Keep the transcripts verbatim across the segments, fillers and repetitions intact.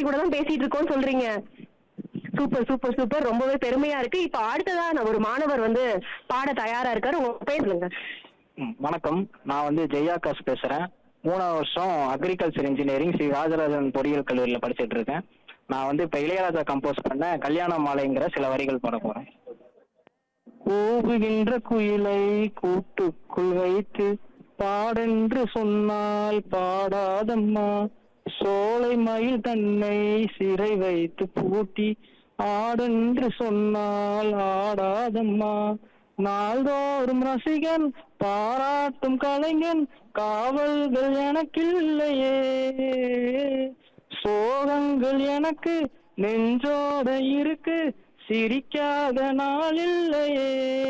கூட தான் பேசிட்டு இருக்கோம்னு சொல்றீங்க. சூப்பர் சூப்பர் சூப்பர், ரொம்பவே பெருமையா இருக்கு. இப்ப அடுத்ததா நான் ஒரு மாணவர் வந்து பாட தயாரா இருக்காரு. உங்க பேர் சொல்லுங்க. ம், வணக்கம். நான் வந்து ஜெயாகாஷ் பேசுறேன். மூணாவது வருஷம் அக்ரிகல்ச்சர் இன்ஜினியரிங் ஸ்ரீ ராஜராஜன் பொறியியல் கல்லூரியில் படிச்சுட்டு இருக்கேன். நான் வந்து இப்ப இளையராஜா கம்போஸ் பண்ண கல்யாண மாலைங்கிற சில வரிகள் பாட போறேன். கூவுகின்ற குயிலை கூட்டுக்குள் வைத்து பாடென்று சொன்னால் பாடாதம்மா, சோலை மயில் தன்னை சிறை வைத்து பூட்டி ஆடென்று சொன்னால் ஆடாதம்மா, நாள்தோறும் ரசிகன் பாராட்டும் கலைஞன் காவல்கள் எனக்கில்லையே, சோகங்கள் எனக்கு நெஞ்சோட இருக்கு சிரிக்காத நாள் இல்லையே,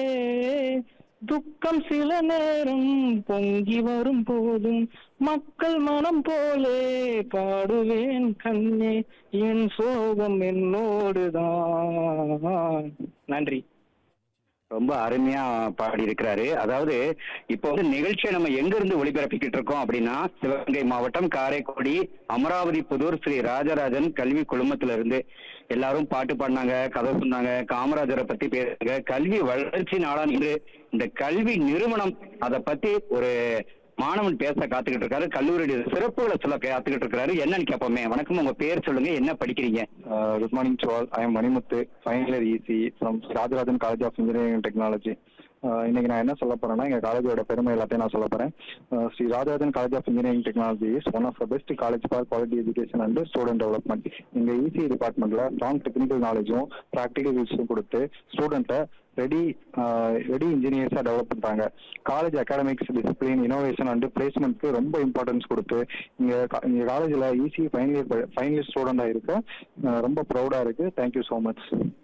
துக்கம் சில நேரம் பொங்கி வரும் போதும் மக்கள் மனம் போலே பாடுவேன் கண்ணே, என் சோகம் என்னோடுதான். நன்றி. ரொம்ப அருமையா பாடி இருக்கிறாரு. அதாவது இப்போ வந்து நிகழ்ச்சியை நம்ம எங்க இருந்து ஒளிபரப்பிக்கிட்டு இருக்கோம் அப்படின்னா, சிவகங்கை மாவட்டம் காரைக்குடி அமராவதி புதூர் ஸ்ரீ ராஜராஜன் கல்வி குழுமத்துல இருந்து எல்லாரும் பாட்டு பாடினாங்க, கதை சொன்னாங்க, காமராஜரை பத்தி பேசுறாங்க. கல்வி வளர்ச்சி நாளான் இன்று இந்த கல்வி நிறுவனம் அதை பத்தி ஒரு மாணவன் பேச காத்துக்கிட்டு இருக்காரு. கல்லூரியுடைய சிறப்புகளை சொல்ல காத்துக்கிட்டு இருக்காரு. என்னன்னு கேட்போமே. வணக்கம், உங்க பேர் சொல்லுங்க, என்ன படிக்கிறீங்க? Good morning to all. I am Manimuthu, final year EC from Rajarajan college of engineering and technology. இன்னைக்கு நான் என்ன சொல்ல போறேன்னா, எங்க காலேஜோட பெருமை எல்லாத்தையும் நான் சொல்ல போறேன். Sri Rajarajan college of engineering technology is one of the best college for quality education and student development. எங்க இசி டிபார்ட்மெண்ட்ல ஸ்ட்ராங் டெக்னிக்கல் நாலேஜும் ப்ராக்டிகல் விஷயம் கொடுத்து ஸ்டூடெண்ட்டை ரெடி ரெடி இன்ஜினியர்ஸா டெவலப் பண்றாங்க. College academics, discipline, innovation and பிளேஸ்மெண்ட்க்கு ரொம்ப இம்பார்ட்டன்ஸ் கொடுத்து இங்க இங்க காலேஜ்ல easy final year final year ஸ்டூடெண்டா இருக்க ரொம்ப ப்ரௌடா இருக்கு. Thank you so much.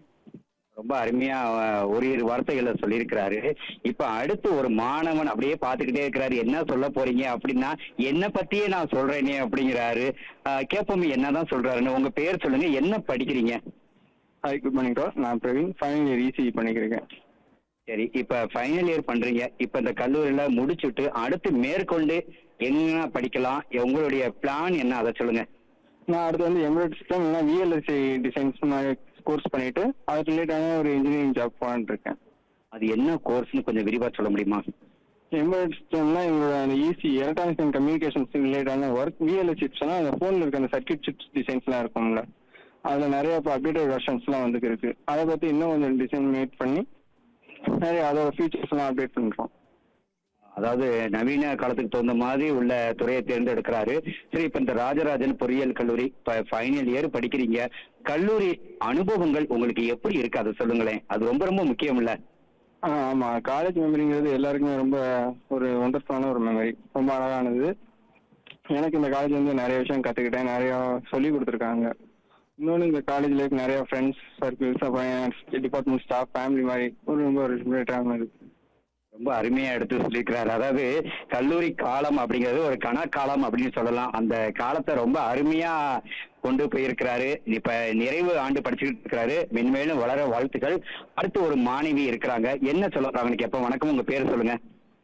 ரொம்ப அருமையா ஒரு இரு வார்த்தைகளை சொல்லியிருக்கிறாரு. இப்ப அடுத்து ஒரு மாணவன் அப்படியே பாத்துக்கிட்டே இருக்கிறாரு. என்ன சொல்ல போறீங்க அப்படின்னா, என்ன பத்தியே நான் சொல்றேனே அப்படிங்கிறாரு. கேட்போம் என்னதான் சொல்றாருன்னு. உங்க பேர் சொல்லுங்க, என்ன படிக்கிறீங்க? ஹாய், குட் மார்னிங் டால். நான் பிரவீன், ஃபைனல் இயர் இசி பண்ணிக்கிறேன். சரி, இப்ப ஃபைனல் இயர் பண்றீங்க. இப்ப இந்த கல்லூரியில முடிச்சுட்டு அடுத்து மேற்கொண்டு என்ன படிக்கலாம், உங்களுடைய பிளான் என்ன, அதை சொல்லுங்க. நான் அடுத்து வந்து எம்ப்ராய்டரி சிஸ்டம் இல்லைன்னா விஎல்எஸ்சி டிசைன்ஸ் கோர்ஸ் பண்ணிட்டு அது ரிலேட்டான ஒரு இன்ஜினியரிங் ஜாப் போகலான்னு இருக்கேன். அது என்ன கோர்ஸ்னு கொஞ்சம் விரிவா சொல்ல முடியுமா? எம்ப்ராய்டரி சிஸ்டம்னா எங்களோட அந்த easy electronics and communications ரிலேட்டான work. VLS சிப்ஸ்னா அந்த ஃபோனில் இருக்க அந்த சர்க்கியூட் சிப்ஸ் டிசைன்ஸ்லாம் இருக்கும்ல, அதில் நிறைய இப்போ அப்டேட்டட் வெர்ஷன்ஸ்லாம் வந்து இருக்கு. அதை பற்றி இன்னும் கொஞ்சம் டிசைன் மேட் பண்ணி நிறைய அதோட ஃபீச்சர்ஸ்லாம் அப்டேட் பண்ணுறோம். அதாவது நவீன காலத்துக்கு தகுந்த மாதிரி உள்ள துறையை தேர்ந்தெடுக்கிறாரு. சரி, இப்ப இந்த ராஜராஜன் பொறியியல் கல்லூரி இப்ப ஃபைனல் இயர் படிக்கிறீங்க. கல்லூரி அனுபவங்கள் உங்களுக்கு எப்படி இருக்கு, அதை சொல்லுங்களேன். அது ரொம்ப ரொம்ப முக்கியம் இல்ல? ஆ ஆமாம், காலேஜ் மெமரிங்கிறது எல்லாருக்குமே ரொம்ப ஒரு ஒண்டர்ஃபுல்லான ஒரு மெமரி, ரொம்ப அழகானது. எனக்கு இந்த காலேஜ் வந்து நிறைய விஷயம் கற்றுக்கிட்டேன், நிறையா சொல்லி கொடுத்துருக்காங்க. இன்னொன்று இந்த காலேஜில் நிறைய ஃப்ரெண்ட்ஸ் சர்க்கிள்ஸ், அப்புறம் டிபார்ட்மெண்ட் ஸ்டாஃப், ஃபேமிலி மாதிரி ஒரு ரொம்ப ஒரு கிரேட்டான இருக்கு. ரொம்ப அருமையா எடுத்து சொல்லியிருக்கிறாரு. அதாவது கல்லூரி காலம் அப்படிங்கிறது ஒரு கணக்காலம் அப்படின்னு சொல்லலாம். அந்த காலத்தை ரொம்ப அருமையா கொண்டு போயிருக்கிறாரு. இப்ப நிறைவு ஆண்டு படிச்சுக்கிட்டு இருக்கிறாரு. மென்மேலும் வளர வாழ்த்துக்கள். அடுத்து ஒரு மாணவி இருக்கிறாங்க, என்ன சொல்றாங்கன்னு கேட்போம். வணக்கம், உங்க பேர் சொல்லுங்க.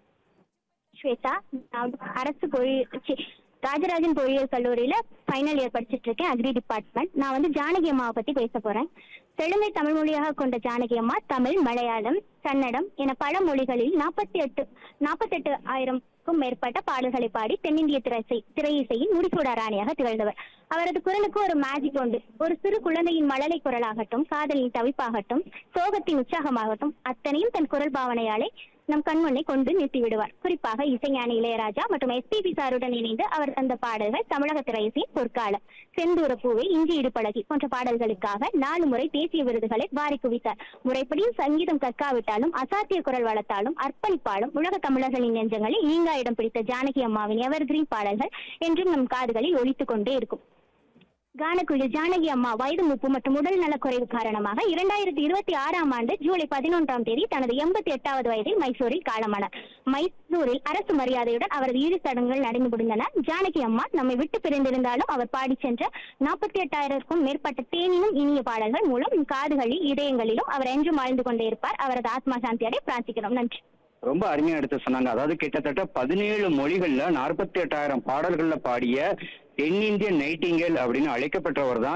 ஸ்வேதா, அரசு பொறியியல் ராஜராஜன் பொறியியல் கல்லூரியில ஃபைனல் இயர் படிச்சுட்டு இருக்கேன், அக்ரி டிபார்ட்மெண்ட். நான் வந்து ஜானகி அம்மாவை பத்தி பேச போறேன். செழுமை தமிழ் மொழியாக கொண்ட ஜானகி அம்மா தமிழ், மலையாளம், கன்னடம் என பல மொழிகளில் நாற்பத்தி எட்டு நாற்பத்தெட்டு ஆயிரம்க்கும் மேற்பட்ட பாடல்களை பாடி தென்னிந்திய திரை திரை இசையின் முடிசூடா ராணியாக திகழ்ந்தவர். அவரது குரலுக்கு ஒரு மேஜிக் உண்டு. ஒரு சிறு குழந்தையின் மழலை குரலாகட்டும், காதலின் தவிப்பாகட்டும், சோகத்தின் உற்சாகமாகட்டும், அத்தனையும் தன் குரல் பாவனையாலே நம் கண்முன்னை கொண்டு நிறுத்தி விடுவார். குறிப்பாக இசைஞானி இளையராஜா மற்றும் எஸ்பிபி சாருடன் இணைந்து அவர் தந்த பாடல்கள் தமிழக திரையிசையின் பொற்காலம். செந்தூர பூவே, இஞ்சி இடுப்பழகி போன்ற பாடல்களுக்காக நாலு முறை தேசிய விருதுகளை வாரி குவித்தார். முறைப்படி சங்கீதம் கற்காவிட்டாலும் அசாத்திய குரல் வளர்த்தாலும் அர்ப்பணிப்பாலும் உலக தமிழர்களின் நெஞ்சங்களில் நீங்கா இடம் பிடித்த ஜானகி அம்மாவின் எவர்கிரீன் பாடல்கள் என்றும் நம் காதுகளில் ஒலித்துக் கொண்டே இருக்கும். கானக்குயில் ஜானகி அம்மா வயது மூப்பு மற்றும் உடல் நலக்குறைவு காரணமாக இரண்டாயிரத்தி இருபத்தி ஆறாம் ஆண்டு ஜூலை பதினொன்றாம் தேதி தனது எண்பத்தி எட்டாவது வயதில் மைசூரில் காலமானார். மைசூரில் அரசு மரியாதையுடன் அவரது இறுதி சடங்குகள் நடந்து முடிந்தன. ஜானகி அம்மா நம்மை விட்டு பிரிந்திருந்தாலும் அவர் பாடி சென்ற நாற்பத்தி எட்டாயிரத்திற்கும் மேற்பட்ட தேனினும் இனிய பாடல்கள் மூலம் காதுகளில் இதயங்களிலும் அவர் என்றும் வாழ்ந்து கொண்டே இருப்பார். அவரது ஆத்மா சாந்தி அடைய பிரார்த்திக்கிறோம். நன்றி. ரொம்ப அருமையா எடுத்து சொன்னாங்க. அதாவது கிட்டத்தட்ட பதினேழு மொழிகள்ல நாற்பத்தி எட்டாயிரம் பாடல்கள்ல பாடிய தென்னிந்திய நைட்டிங்கேல் அப்படின்னு அழைக்கப்பட்டவர் தான்